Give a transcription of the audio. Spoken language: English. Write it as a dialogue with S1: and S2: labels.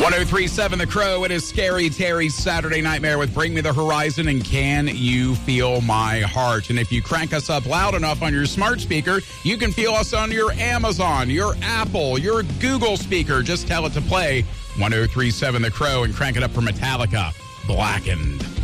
S1: 1037 The Crow. It is Scary Terry's Saturday Nightmare with Bring Me the Horizon and Can You Feel My Heart? And if you crank us up loud enough on your smart speaker, you can feel us on your Amazon, your Apple, your Google speaker. Just tell it to play 1037 The Crow and crank it up for Metallica, Blackened.